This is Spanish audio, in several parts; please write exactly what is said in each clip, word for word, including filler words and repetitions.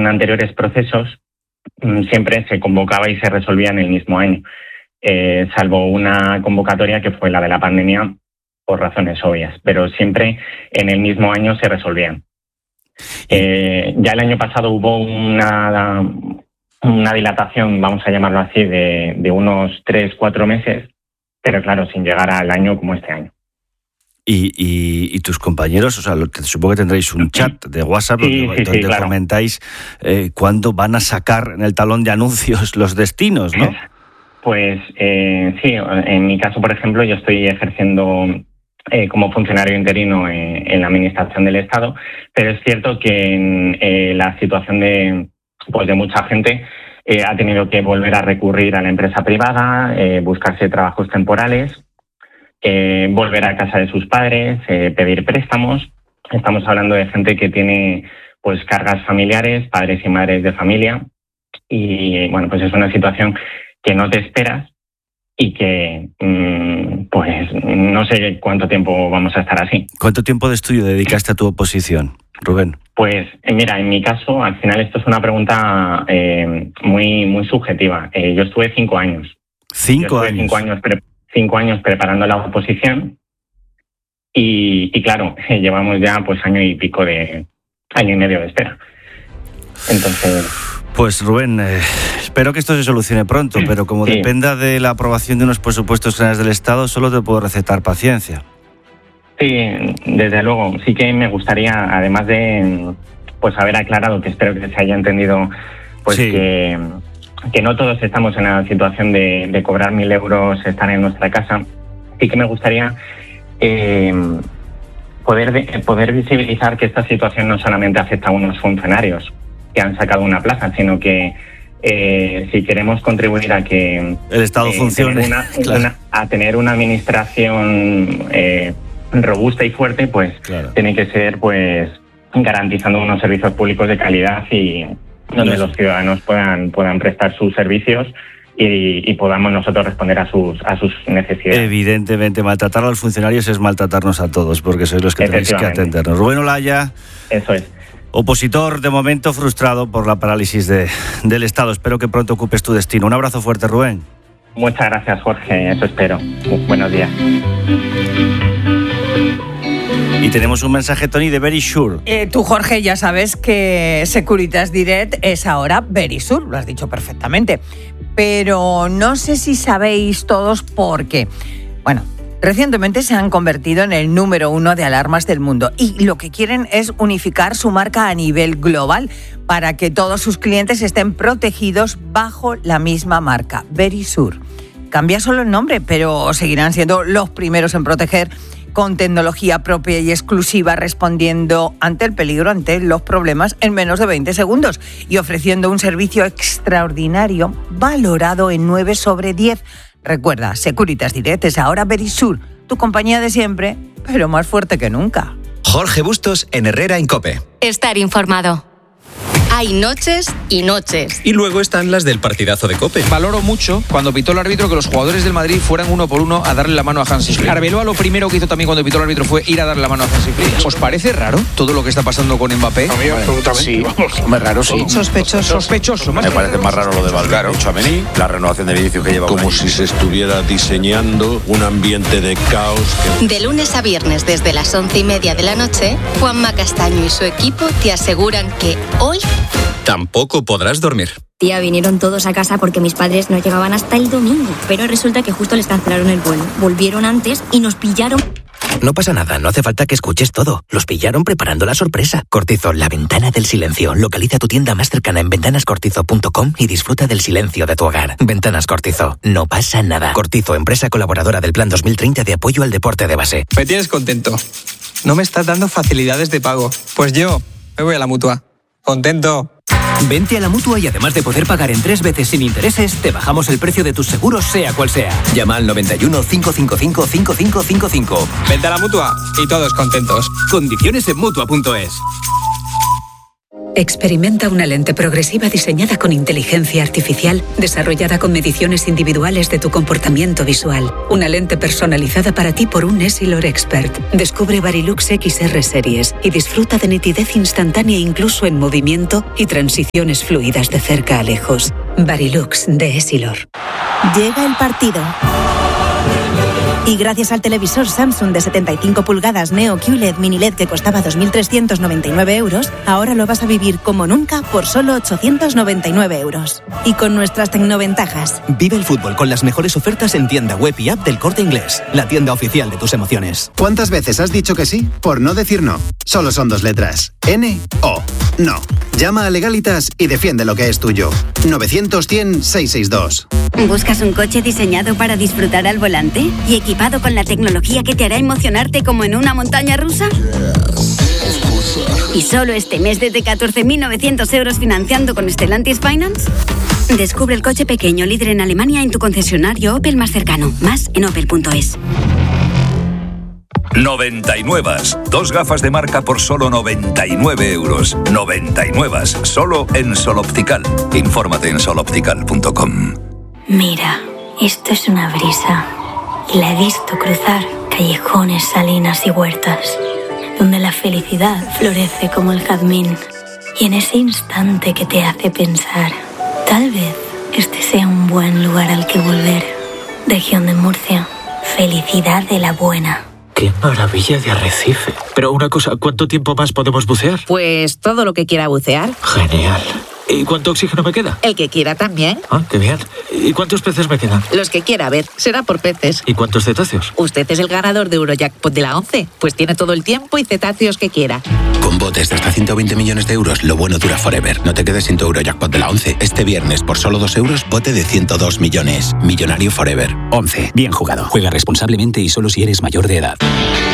anteriores procesos siempre se convocaba y se resolvía en el mismo año, eh, salvo una convocatoria que fue la de la pandemia por razones obvias, pero siempre en el mismo año se resolvían. Eh, ya el año pasado hubo una, una dilatación, vamos a llamarlo así, de, de unos tres, cuatro meses, pero claro, sin llegar al año como este año. Y, y, y tus compañeros, o sea, lo, supongo que tendréis un chat de WhatsApp sí, donde, sí, donde sí, claro. comentáis eh, cuándo van a sacar en el talón de anuncios los destinos, ¿no? Pues eh, sí, en mi caso, por ejemplo, yo estoy ejerciendo eh, como funcionario interino en, en la Administración del Estado, pero es cierto que en eh, la situación de, pues de mucha gente eh, ha tenido que volver a recurrir a la empresa privada, eh, buscarse trabajos temporales, Eh, volver a casa de sus padres, eh, pedir préstamos. Estamos hablando de gente que tiene pues cargas familiares, padres y madres de familia, y bueno, pues es una situación que no te esperas y que mmm, pues no sé cuánto tiempo vamos a estar así. ¿Cuánto tiempo de estudio dedicaste a tu oposición, Rubén? Pues eh, mira, en mi caso, al final esto es una pregunta eh, muy, muy subjetiva. Eh, yo estuve cinco años. Cinco yo estuve años. Cinco años pre- cinco años preparando la oposición y, y claro, llevamos ya pues año y pico de año y medio de espera. Entonces... Pues Rubén, eh, espero que esto se solucione pronto, pero como sí. dependa de la aprobación de unos presupuestos generales del Estado, solo te puedo recetar paciencia. Sí, desde luego. Sí que me gustaría, además de pues haber aclarado, que espero que se haya entendido, pues sí. que... que no todos estamos en la situación de, de cobrar mil euros, estar en nuestra casa. Sí que me gustaría eh, poder, de, poder visibilizar que esta situación no solamente afecta a unos funcionarios que han sacado una plaza, sino que eh, si queremos contribuir a que el Estado eh, funcione, tener una, claro. una, a tener una administración eh, robusta y fuerte, pues claro. tiene que ser pues garantizando unos servicios públicos de calidad y donde los ciudadanos puedan puedan prestar sus servicios y, y podamos nosotros responder a sus a sus necesidades. Evidentemente, maltratar a los funcionarios es maltratarnos a todos, porque sois los que tenéis que atendernos. Rubén Olaya, eso es. Opositor, de momento frustrado por la parálisis de, del Estado. Espero que pronto ocupes tu destino. Un abrazo fuerte, Rubén. Muchas gracias, Jorge. Eso espero. Buenos días. Y tenemos un mensaje, Tony, de Verisure. Eh, tú, Jorge, ya sabes que Securitas Direct es ahora Verisure, lo has dicho perfectamente. Pero no sé si sabéis todos por qué. Bueno, recientemente se han convertido en el número uno de alarmas del mundo y lo que quieren es unificar su marca a nivel global para que todos sus clientes estén protegidos bajo la misma marca, Verisure. Cambia solo el nombre, pero seguirán siendo los primeros en proteger con tecnología propia y exclusiva, respondiendo ante el peligro, ante los problemas en menos de veinte segundos y ofreciendo un servicio extraordinario valorado en nueve sobre diez. Recuerda, Securitas Direct es ahora Verisure, tu compañía de siempre, pero más fuerte que nunca. Jorge Bustos en Herrera en COPE. Estar informado. Hay noches y noches. Y luego están las del partidazo de COPE. Valoro mucho cuando pitó el árbitro que los jugadores del Madrid fueran uno por uno a darle la mano a Hansi Flick. Arbeloa lo primero que hizo también cuando pitó el árbitro fue ir a darle la mano a Hansi Flick. ¿Os parece raro todo lo que está pasando con Mbappé? A mí absolutamente. Sí, vamos. Hombre, raro sí. Sospechoso. Sospechoso. Me parece más raro lo de Valverde, Tchouaméni, la renovación de Vinicius que lleva como si se estuviera diseñando un ambiente de caos. Que... De lunes a viernes desde las once y media de la noche, Juanma Castaño y su equipo te aseguran que hoy tampoco podrás dormir. Tía, vinieron todos a casa porque mis padres no llegaban hasta el domingo, pero resulta que justo les cancelaron el vuelo. Volvieron antes y nos pillaron. No pasa nada, no hace falta que escuches todo. Los pillaron preparando la sorpresa. Cortizo, la ventana del silencio. Localiza tu tienda más cercana en ventanas cortizo punto com y disfruta del silencio de tu hogar. Ventanas Cortizo, no pasa nada. Cortizo, empresa colaboradora del Plan dos mil treinta de apoyo al deporte de base. Me tienes contento. No me estás dando facilidades de pago. Pues yo me voy a la Mutua. Contento. Vente a la Mutua y además de poder pagar en tres veces sin intereses, te bajamos el precio de tus seguros sea cual sea. Llama al noventa y uno, cinco cinco cinco, cinco cinco cinco cinco. Vente a la Mutua y todos contentos. Condiciones en Mutua punto es. Experimenta una lente progresiva diseñada con inteligencia artificial, desarrollada con mediciones individuales de tu comportamiento visual. Una lente personalizada para ti por un Essilor Expert. Descubre Varilux X R Series y disfruta de nitidez instantánea incluso en movimiento y transiciones fluidas de cerca a lejos. Varilux de Essilor. Llega el partido. Y gracias al televisor Samsung de setenta y cinco pulgadas Neo Q L E D Mini L E D que costaba dos mil trescientos noventa y nueve euros, ahora lo vas a vivir como nunca por solo ochocientos noventa y nueve euros. Y con nuestras tecnoventajas. Vive el fútbol con las mejores ofertas en tienda web y app del Corte Inglés, la tienda oficial de tus emociones. ¿Cuántas veces has dicho que sí por no decir no? Solo son dos letras. N O. No. Llama a Legalitas y defiende lo que es tuyo. novecientos cien seiscientos sesenta y dos. ¿Buscas un coche diseñado para disfrutar al volante y equipado con la tecnología que te hará emocionarte como en una montaña rusa? ¿Y solo este mes desde catorce mil novecientos euros financiando con Stellantis Finance? Descubre el coche pequeño líder en Alemania en tu concesionario Opel más cercano. Más en opel punto es. noventa y nueve. Dos gafas de marca por solo noventa y nueve euros. noventa y nueve. Solo en Sol Optical. Infórmate en sol optical punto com. Mira, esto es una brisa. Y la he visto cruzar callejones, salinas y huertas, donde la felicidad florece como el jazmín. Y en ese instante que te hace pensar, tal vez este sea un buen lugar al que volver. Región de Murcia. Felicidad de la buena. ¡Qué maravilla de arrecife! Pero una cosa, ¿cuánto tiempo más podemos bucear? Pues todo lo que quiera bucear. Genial. ¿Y cuánto oxígeno me queda? El que quiera también. Ah, qué bien. ¿Y cuántos peces me quedan? Los que quiera, a ver, será por peces. ¿Y cuántos cetáceos? Usted es el ganador de Eurojackpot de la once, pues tiene todo el tiempo y cetáceos que quiera. Con botes de hasta ciento veinte millones de euros, lo bueno dura forever. No te quedes sin tu Eurojackpot de la once. Este viernes, por solo dos euros, bote de ciento dos millones. Millonario forever. once. Bien jugado. Juega responsablemente y solo si eres mayor de edad.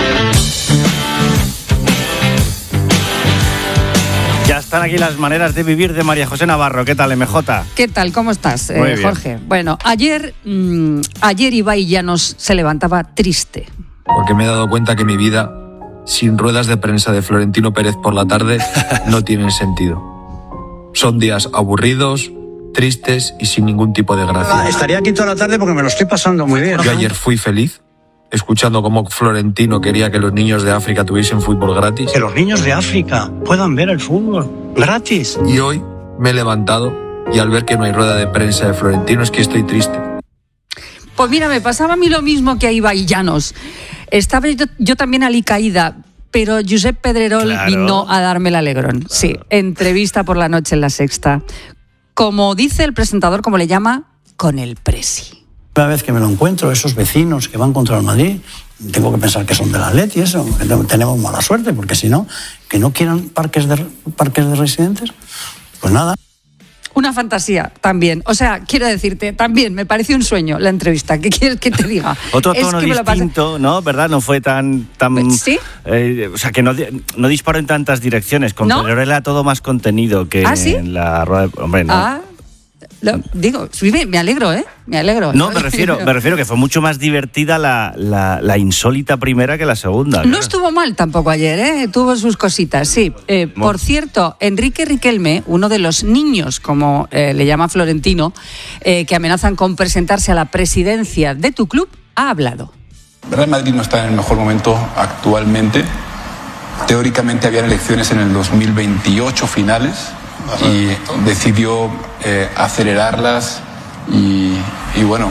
Ya están aquí las maneras de vivir de María José Navarro. ¿Qué tal, M J? ¿Qué tal? ¿Cómo estás, Muy eh, bien. Jorge? Bueno, ayer, mmm, ayer Ibai Llanos se levantaba triste. Porque me he dado cuenta que mi vida, sin ruedas de prensa de Florentino Pérez por la tarde, no tiene sentido. Son días aburridos, tristes y sin ningún tipo de gracia. Estaría aquí toda la tarde porque me lo estoy pasando muy bien. Yo ayer fui feliz, escuchando cómo Florentino quería que los niños de África tuviesen fútbol gratis. Que los niños de África puedan ver el fútbol gratis. Y hoy me he levantado y al ver que no hay rueda de prensa de Florentino es que estoy triste. Pues mira, me pasaba a mí lo mismo que a Ibai Llanos. Estaba yo, yo también alicaída, pero Josep Pedrerol Claro. vino a darme el alegrón. Claro. Sí, entrevista por la noche en La Sexta. Como dice el presentador, como le llama, con el presi. Cada vez que me lo encuentro, esos vecinos que van contra el Madrid, tengo que pensar que son del Atleti y eso, que tenemos mala suerte, porque si no, que no quieran parques de, parques de residentes, pues nada. Una fantasía también. O sea, quiero decirte, también me pareció un sueño la entrevista. ¿Qué quieres que te diga? Otro Es tono que me lo pasé- distinto, ¿no? ¿Verdad? No fue tan... tan ¿Sí? eh, o sea, que no, no disparó en tantas direcciones. Con ¿No? Pedrerol era todo más contenido que ¿Ah, sí? en la rueda de... Hombre, no. Ah, lo- digo, sí, me, me alegro, ¿eh? Me alegro. No, me refiero, me refiero que fue mucho más divertida la, la, la insólita primera que la segunda. No claro. estuvo mal tampoco ayer, ¿eh? Tuvo sus cositas, sí. Eh, por cierto, Enrique Riquelme, uno de los niños, como eh, le llama Florentino, eh, que amenazan con presentarse a la presidencia de tu club, ha hablado. Real Madrid no está en el mejor momento actualmente. Teóricamente habían elecciones en el dos mil veintiocho finales y decidió eh, acelerarlas y, y bueno,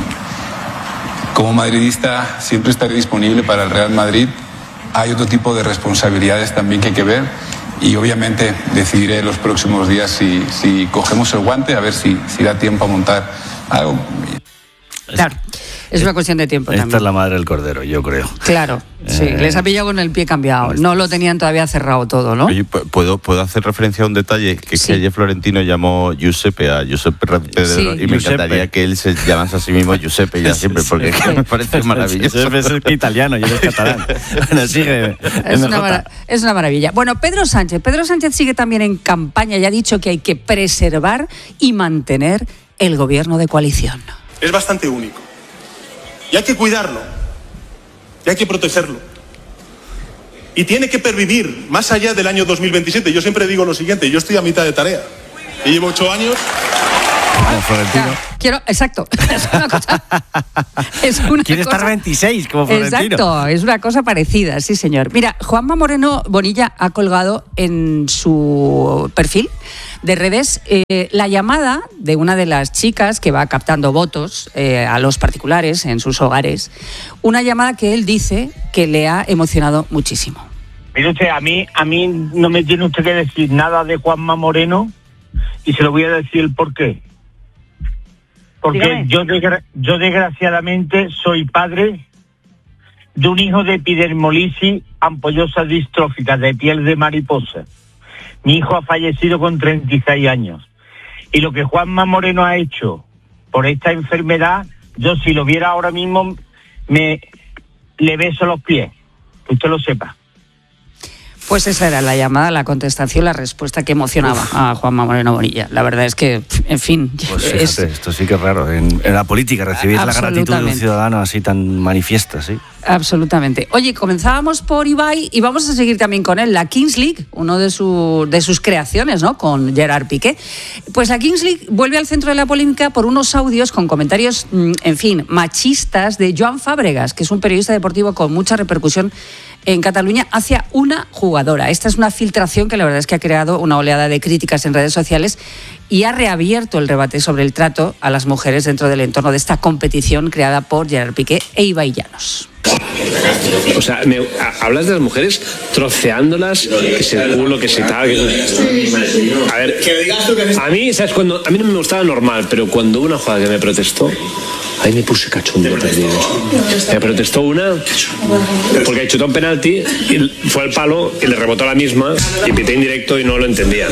como madridista siempre estaré disponible para el Real Madrid. Hay otro tipo de responsabilidades también que hay que ver y obviamente decidiré en los próximos días si, si cogemos el guante, a ver si, si da tiempo a montar algo. Claro, es una cuestión de tiempo Esta también. es la madre del cordero, yo creo. Claro, sí, Eh, les ha pillado con el pie cambiado. No lo tenían todavía cerrado todo, ¿no? Oye, ¿puedo, ¿puedo hacer referencia a un detalle? Que es Sí. que ayer Florentino llamó Giuseppe a Giuseppe Pedrerol Sí. y me Giuseppe. encantaría que él se llamase a sí mismo Giuseppe ya siempre, porque es que me parece maravilloso. Es, es italiano, yo eres catalán. Bueno, sigue. Es una, M J. mara- es una maravilla. Bueno, Pedro Sánchez. Pedro Sánchez sigue también en campaña y ha dicho que hay que preservar y mantener el gobierno de coalición. Es bastante único. Y hay que cuidarlo. Y hay que protegerlo. y tiene que pervivir más allá del año dos mil veintisiete. Yo siempre digo lo siguiente, yo estoy a mitad de tarea. Y llevo ocho años... Como Florentino. Quiero, exacto. Es una cosa. Es una Quiere cosa, estar veintiséis como Florentino. Exacto, es una cosa parecida, sí, señor. Mira, Juanma Moreno Bonilla ha colgado en su perfil de redes eh, la llamada de una de las chicas que va captando votos eh, a los particulares en sus hogares. Una llamada que él dice que le ha emocionado muchísimo. Mire usted, a mí, a mí no me tiene usted que decir nada de Juanma Moreno y se lo voy a decir el por qué. Porque yo, desgra- yo desgraciadamente soy padre de un hijo de epidermolisis ampollosa distrófica de piel de mariposa. Mi hijo ha fallecido con treinta y seis años. Y lo que Juanma Moreno ha hecho por esta enfermedad, yo si lo viera ahora mismo, me le beso los pies. Que usted lo sepa. Pues esa era la llamada, la contestación, la respuesta que emocionaba Uf. a Juanma Moreno Bonilla. La verdad es que, en fin... Pues fíjate, es... esto sí que es raro. En, en la política recibir la gratitud de un ciudadano así tan manifiesta, ¿sí? Absolutamente. Oye, comenzábamos por Ibai y vamos a seguir también con él. La Kings League, uno de, su, de sus creaciones, ¿no? Con Gerard Piqué. Pues la Kings League vuelve al centro de la polémica por unos audios con comentarios, en fin, machistas de Joan Fábregas, que es un periodista deportivo con mucha repercusión en Cataluña, hacia una jugadora. Esta es una filtración que la verdad es que ha creado una oleada de críticas en redes sociales y ha reabierto el debate sobre el trato a las mujeres dentro del entorno de esta competición creada por Gerard Piqué e Ibai Llanos. O sea, me, a, hablas de las mujeres troceándolas, que se el culo, que se tal. Que... A ver, a mí, ¿sabes? Cuando, a mí no me gustaba normal, pero cuando una jugada que me protestó, ahí me puse cachondo perdido. Me protestó una porque ha chutado un penalti y fue al palo y le rebotó a la misma y pité en directo y no lo entendía.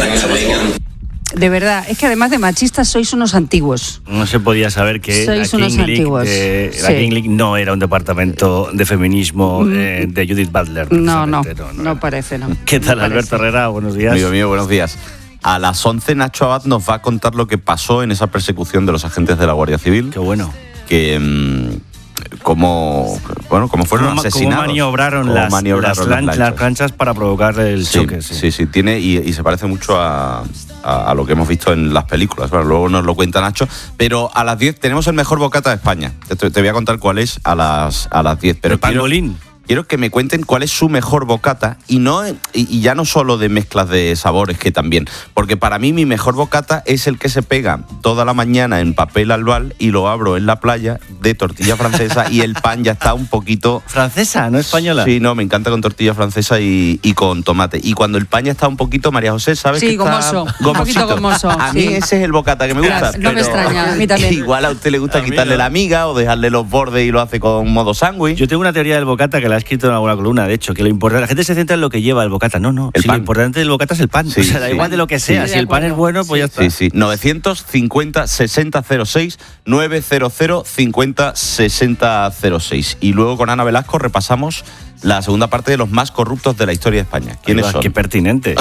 De verdad, es que además de machistas sois unos antiguos. No se podía saber que sois la, unos King League, antiguos. De, Sí. la King League no era un departamento de feminismo Mm. eh, de Judith Butler. No, no, no, no, no parece, no. ¿Qué tal, no Alberto Herrera? Buenos días. Amigo mío, buenos días. A las once Nacho Abad nos va a contar lo que pasó en esa persecución de los agentes de la Guardia Civil. Qué bueno. Que... Mmm, cómo, bueno, cómo fueron ¿Cómo, asesinados. Cómo maniobraron, cómo las, maniobraron las, las, las planchas para provocar el sí, choque. Sí, sí, sí tiene y, y se parece mucho a, a, a lo que hemos visto en las películas. Bueno, luego nos lo cuenta Nacho. Pero a las diez tenemos el mejor bocata de España. Te, te voy a contar cuál es a las, a las diez. Pero el pangolín. Quiero que me cuenten cuál es su mejor bocata y no y, y ya no solo de mezclas de sabores, que también, porque para mí mi mejor bocata es el que se pega toda la mañana en papel albal y lo abro en la playa de tortilla francesa y el pan ya está un poquito... ¿Francesa, no española? Sí, no, me encanta con tortilla francesa y, y con tomate. Y cuando el pan ya está un poquito, María José, ¿sabes? Sí, que gomoso, está un poquito gomoso. A mí sí. ese es el bocata que me gusta. No me extraña, a mí también. Igual a usted le gusta quitarle no. la miga o dejarle los bordes y lo hace con modo sándwich. Yo tengo una teoría del bocata que la he escrito en alguna columna. De hecho, que lo importante, la gente se centra en lo que lleva el bocata. No, no, el sí, pan. Lo importante del bocata es el pan. Sí, o sea, da sí. igual de lo que sea. Sí, si el pan es bueno, pues sí, ya está. Sí, sí. novecientos cincuenta sesenta cero seis, novecientos cincuenta sesenta cero seis. Y luego con Ana Velasco repasamos la segunda parte de los más corruptos de la historia de España. ¿Quiénes Ay, son? Qué pertinente.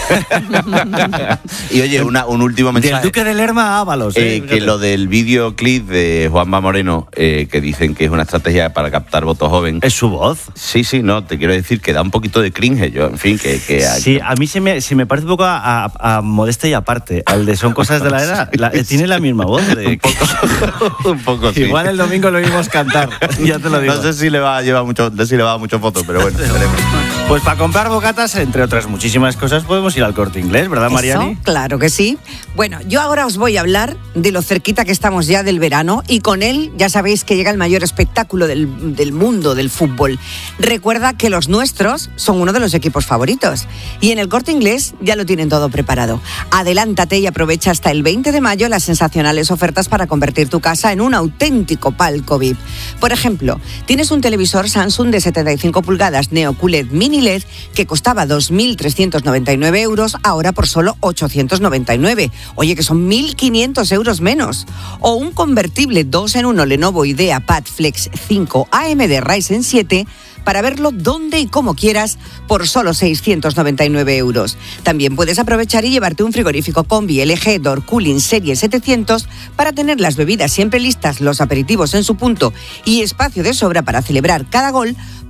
Y oye, una, un último mensaje. Del Duque de Lerma a Ábalos. Eh, eh, que lo del videoclip de Juanma Moreno, eh, que dicen que es una estrategia para captar voto joven. ¿Es su voz? Sí, sí, no, te quiero decir que da un poquito de cringe. Yo, en fin, que... que hay... Sí, a mí se me, se me parece un poco a, a, a Modesta y Aparte. Al de Son Cosas de la Edad. La, Sí, tiene sí. la misma voz. De... un poco, un poco sí. Igual el domingo lo oímos cantar. Ya te lo digo. No sé si le va a llevar mucho, no sé si le va a dar mucho fotos, pero bueno, veremos. Pues para comprar bocatas, entre otras muchísimas cosas, podemos ir al Corte Inglés, ¿verdad, Mariani? Eso, claro que sí. Bueno, yo ahora os voy a hablar de lo cerquita que estamos ya del verano y con él ya sabéis que llega el mayor espectáculo del, del mundo del fútbol. Recuerda que los nuestros son uno de los equipos favoritos y en el Corte Inglés ya lo tienen todo preparado. Adelántate y aprovecha hasta el veinte de mayo las sensacionales ofertas para convertir tu casa en un auténtico palco V I P. Por ejemplo, tienes un televisor Samsung de setenta y cinco pulgadas Neo Q L E D Mini L E D que costaba dos mil trescientos noventa y nueve euros, ahora por solo ochocientos noventa y nueve. Oye, que son mil quinientos euros menos. O un convertible dos en uno Lenovo IdeaPad Flex cinco A M D Ryzen siete para verlo donde y como quieras por solo seiscientos noventa y nueve euros. También puedes aprovechar y llevarte un frigorífico combi L G Door Cooling Serie setecientos para tener las bebidas siempre listas, los aperitivos en su punto y espacio de sobra para celebrar cada gol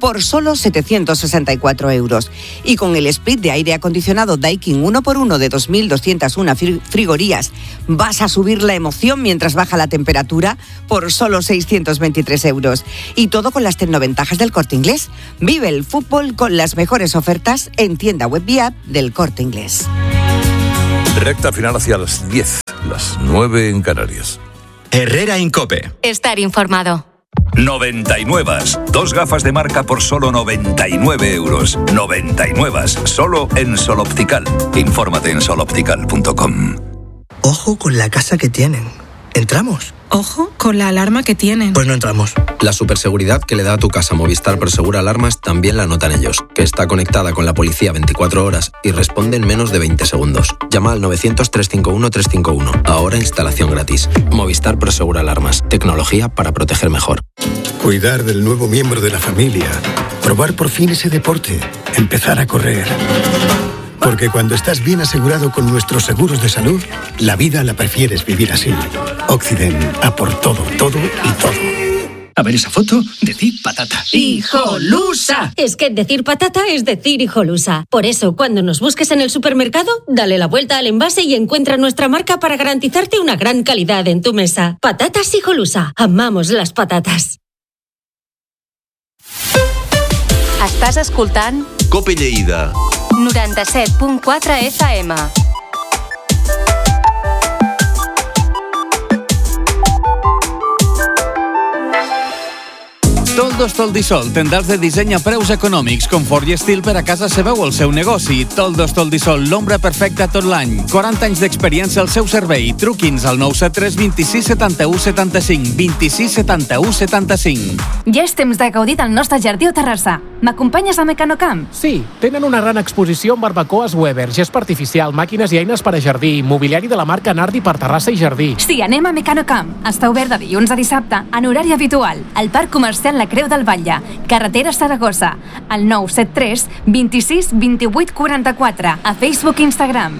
por solo setecientos sesenta y cuatro euros. Y con el split de aire acondicionado Daikin uno por uno de dos mil doscientas una frigorías, vas a subir la emoción mientras baja la temperatura por solo seiscientos veintitrés euros. Y todo con las tecnoventajas del Corte Inglés. Vive el fútbol con las mejores ofertas en tienda web y app del Corte Inglés. Recta final hacia las diez, las nueve en Canarias. Herrera Incope. Estar informado. noventa y nueve. Dos gafas de marca por solo noventa y nueve euros. noventa y nueve. Solo en Sol Optical. Infórmate en sol optical punto com. Ojo con la casa que tienen. ¿Entramos? Ojo con la alarma que tienen. Pues no entramos. La superseguridad que le da a tu casa Movistar Prosegura Alarmas también la notan ellos, que está conectada con la policía veinticuatro horas y responde en menos de veinte segundos. Llama al novecientos, trescientos cincuenta y uno, trescientos cincuenta y uno. Ahora instalación gratis. Movistar Prosegura Alarmas. Tecnología para proteger mejor. Cuidar del nuevo miembro de la familia. Probar por fin ese deporte. Empezar a correr. Porque cuando estás bien asegurado con nuestros seguros de salud, la vida la prefieres vivir así. Occident, a por todo, todo y todo. A ver esa foto, decir patata. ¡Hijolusa! Es que decir patata es decir hijolusa. Por eso, cuando nos busques en el supermercado, dale la vuelta al envase y encuentra nuestra marca para garantizarte una gran calidad en tu mesa. Patatas Hijolusa. Amamos las patatas. Estàs escoltant Cope Lleida. noranta-set punt quatre F M. Toldos Toldisol, tendals de disseny a preus econòmics, confort i estil per a casa seva o el seu negoci. Toldos Toldisol, l'ombra perfecta tot l'any. quaranta anys d'experiència al seu servei. Truqui'ns al nou set tres, vint-i-sis, setanta-u, setanta-cinc, vint-i-sis, setanta-u, setanta-cinc. Ja és temps de gaudir del nostre jardí o terrassa. M'acompanyes a Mecanocamp? Sí, tenen una gran exposició amb barbacoes Weber, gespa artificial, màquines i eines per a jardí, mobiliari de la marca Nardi per terrassa i jardí. Sí, anem a Mecanocamp. Està obert de dilluns a dissabte, en horari habitual. Al Parc Comercial La Creu del Batlle, carretera Saragossa, al nou set tres, vint-i-sis, vint-i-vuit, quaranta-quatre, a Facebook i Instagram.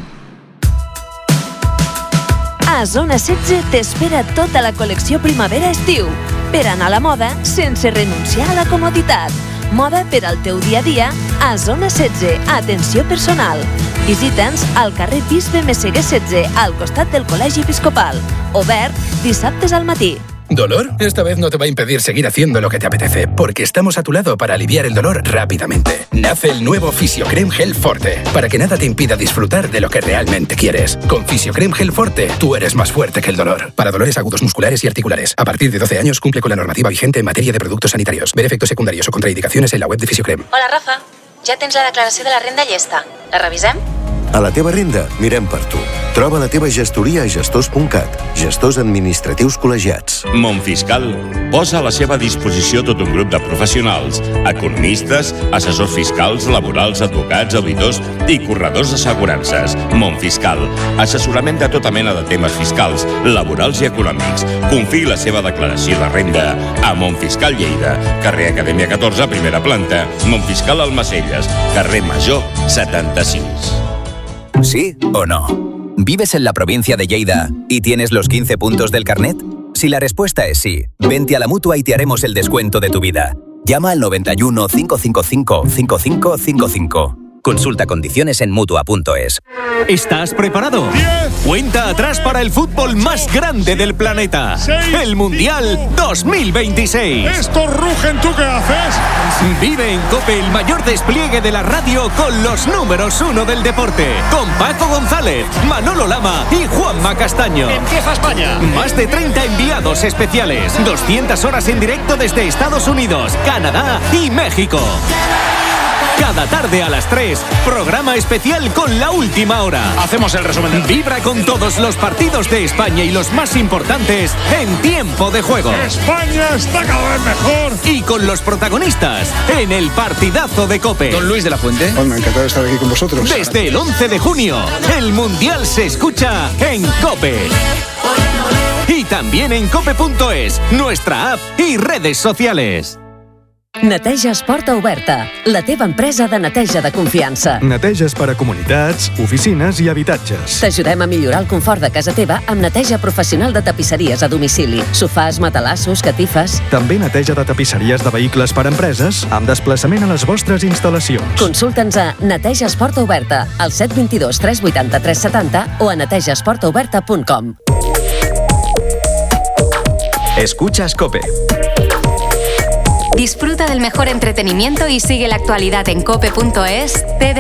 A Zona setze t'espera tota la col·lecció primavera-estiu per anar a la moda sense renunciar a la comoditat. Moda per al teu dia a dia a Zona setze. Atenció personal. Visita'ns al carrer Bisbe Messeguer setze, al costat del Col·legi Episcopal. Obert dissabtes al matí. ¿Dolor? Esta vez no te va a impedir seguir haciendo lo que te apetece, porque estamos a tu lado para aliviar el dolor rápidamente. Nace el nuevo Fisiocrem Gel Forte, para que nada te impida disfrutar de lo que realmente quieres. Con Fisiocrem Gel Forte, tú eres más fuerte que el dolor. Para dolores agudos musculares y articulares. A partir de doce años cumple con la normativa vigente en materia de productos sanitarios. Ver efectos secundarios o contraindicacions en la web de Fisiocrem. Hola, Rafa. Ja tens la declaració de la renda llesta. La revisem? A la teva renda, mirem per tu. Troba la teva gestoria a gestors punt cat. Gestors administratius col·legiats. Montfiscal posa a la seva disposició tot un grup de professionals, economistes, assessors fiscals, laborals, advocats, auditors i corredors d'assegurances. Montfiscal, assessorament de tota mena de temes fiscals, laborals i econòmics. Confiï la seva declaració de renda a Montfiscal Lleida, carrer Acadèmia catorze, primera planta, Montfiscal Almacelles, carrer Major setanta-sis. ¿Sí o no? ¿Vives en la provincia de Lleida y tienes los quince puntos del carnet? Si la respuesta es sí, vente a la Mutua y te haremos el descuento de tu vida. Llama al noventa y uno, cinco cinco cinco, cinco cinco cinco cinco. Consulta condiciones en Mutua punto es. ¿Estás preparado? diez. Cuenta atrás para el fútbol más grande del planeta. seis, el Mundial cinco. dos mil veintiséis. Estos rugen, ¿tú qué haces? Vive en COPE el mayor despliegue de la radio con los números uno del deporte. Con Paco González, Manolo Lama y Juanma Castaño. Empieza España. Más de treinta enviados especiales. doscientas horas en directo desde Estados Unidos, Canadá y México. Cada tarde a las tres, programa especial con La Última Hora. Hacemos el resumen. Vibra con todos los partidos de España y los más importantes en tiempo de juego. España está cada vez mejor. Y con los protagonistas en el partidazo de COPE. Don Luis de la Fuente. Bueno, encantado de estar aquí con vosotros. Desde el once de junio, el Mundial se escucha en COPE. Y también en cope punto es, nuestra app y redes sociales. Neteja Esporta Oberta, la teva empresa de neteja de confiança. Neteges per a comunitats, oficines i habitatges. T'ajudem a millorar el confort de casa teva amb neteja professional de tapisseries a domicili. Sofàs, matalassos, catifes... També neteja de tapisseries de vehicles per a empreses amb desplaçament a les vostres instal·lacions. Consulta'ns a Neteja Esporta Oberta al set dos dos, tres vuit zero, tres set zero o a neteja esporta oberta punt com. Escuchas COPE. Disfruta del mejor entretenimiento y sigue la actualidad en cope punto es, T D